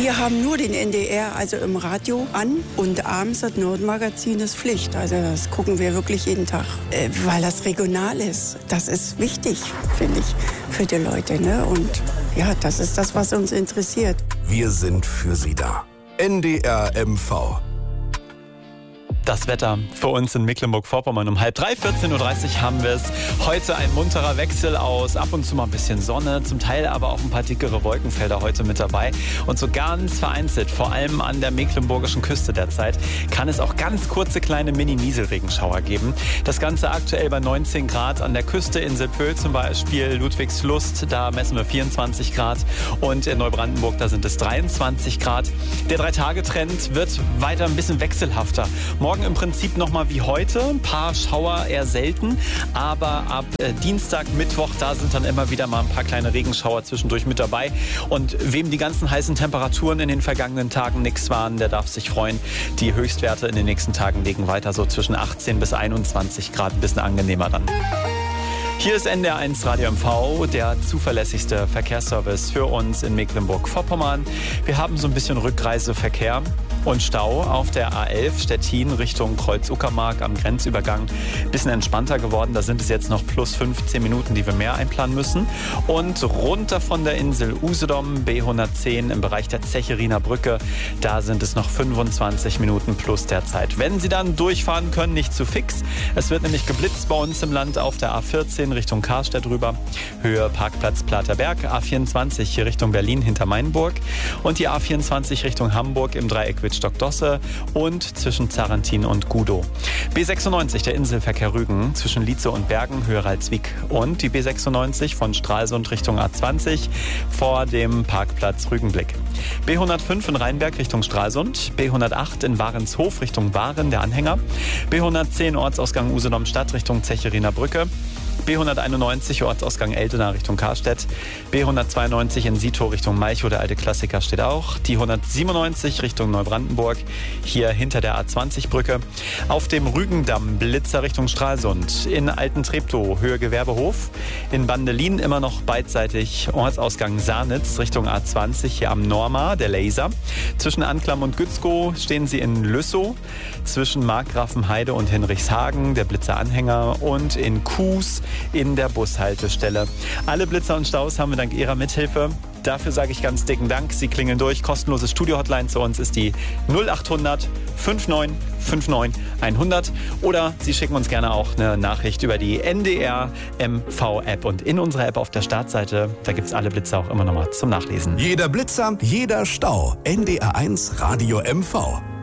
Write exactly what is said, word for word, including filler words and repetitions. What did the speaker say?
Wir haben nur den N D R, also im Radio, an. Und abends das Nordmagazin ist Pflicht. Also das gucken wir wirklich jeden Tag, äh, weil das regional ist. Das ist wichtig, finde ich, für die Leute. Ne? Und ja, das ist das, was uns interessiert. Wir sind für Sie da. N D R M V. Das Wetter für uns in Mecklenburg-Vorpommern um halb drei, vierzehn Uhr dreißig haben wir es. Heute ein munterer Wechsel aus ab und zu mal ein bisschen Sonne, zum Teil aber auch ein paar dickere Wolkenfelder heute mit dabei. Und so ganz vereinzelt, vor allem an der mecklenburgischen Küste derzeit, kann es auch ganz kurze kleine Mini-Nieselregenschauer geben. Das Ganze aktuell bei neunzehn Grad an der Küste, Insel Pöhl zum Beispiel, Ludwigslust, da messen wir vierundzwanzig Grad. Und in Neubrandenburg, da sind es dreiundzwanzig Grad. Der Drei-Tage-Trend wird weiter ein bisschen wechselhafter. Morgen im Prinzip nochmal wie heute, ein paar Schauer eher selten, aber ab äh, Dienstag, Mittwoch, da sind dann immer wieder mal ein paar kleine Regenschauer zwischendurch mit dabei. Und wem die ganzen heißen Temperaturen in den vergangenen Tagen nichts waren, der darf sich freuen. Die Höchstwerte in den nächsten Tagen liegen weiter so zwischen achtzehn bis einundzwanzig Grad, ein bisschen angenehmer dann. Hier ist N D R eins Radio M V, der zuverlässigste Verkehrsservice für uns in Mecklenburg-Vorpommern. Wir haben so ein bisschen Rückreiseverkehr und Stau auf der A elf Stettin Richtung Kreuz-Uckermark am Grenzübergang. Bisschen entspannter geworden, da sind es jetzt noch plus fünfzehn Minuten, die wir mehr einplanen müssen. Und runter von der Insel Usedom, B hundertzehn im Bereich der Zecheriner Brücke, da sind es noch fünfundzwanzig Minuten plus derzeit. Wenn Sie dann durchfahren können, nicht zu fix. Es wird nämlich geblitzt bei uns im Land auf der A vierzehn Richtung Karstedt rüber, Höhe Parkplatz Platerberg, A vierundzwanzig hier Richtung Berlin hinter Mainburg und die A vierundzwanzig Richtung Hamburg im Dreieck Wittstock-Dosse und zwischen Zarantin und Gudow. B sechsundneunzig, der Inselverkehr Rügen zwischen Lietze und Bergen, Höhe Ralswiek und die B sechsundneunzig von Stralsund Richtung A zwanzig vor dem Parkplatz Rügenblick. B hundertfünf in Rheinberg Richtung Stralsund, B hundertacht in Warenshof Richtung Waren, der Anhänger, B hundertzehn Ortsausgang Usedom Stadt Richtung Zecheriner Brücke, B hunderteinundneunzig Ortsausgang Eldena Richtung Karstedt, B hundertzweiundneunzig in Sito Richtung Malchow, der alte Klassiker steht auch, die hundertsiebenundneunzig Richtung Neubrandenburg, hier hinter der A zwanzig Brücke, auf dem Rügendamm Blitzer Richtung Stralsund, in Altentreptow Höhe Gewerbehof, in Bandelin immer noch beidseitig Ortsausgang Sarnitz Richtung A zwanzig, hier am Norma, der Laser, zwischen Anklam und Gützkow stehen Sie in Lüssow, zwischen Markgrafenheide und Hinrichshagen, der Blitzer Anhänger und in Kues in der Bushaltestelle. Alle Blitzer und Staus haben wir dank Ihrer Mithilfe. Dafür sage ich ganz dicken Dank. Sie klingeln durch. Kostenlose Studio-Hotline zu uns ist die null achthundert neunundfünfzig neunundfünfzig hundert oder Sie schicken uns gerne auch eine Nachricht über die N D R M V-App und in unserer App auf der Startseite, da gibt es alle Blitzer auch immer noch mal zum Nachlesen. Jeder Blitzer, jeder Stau. N D R eins Radio M V.